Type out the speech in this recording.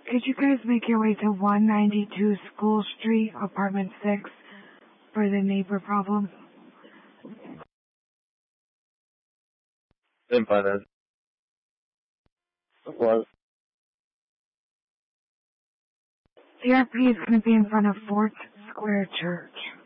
Could you guys make your way to 192 School Street, Apartment 6, for the neighbor problem? Didn't find it. What? CRP is going to be in front of Fort Square Church.